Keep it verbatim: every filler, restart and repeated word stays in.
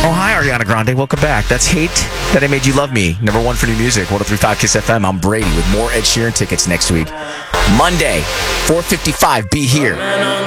Oh, hi, Ariana Grande. Welcome back. That's Hate That I Made You Love Me. Number one for new music. one oh three point five Kiss F M. I'm Brady with more Ed Sheeran tickets next week. Monday, four fifty-five. Be here.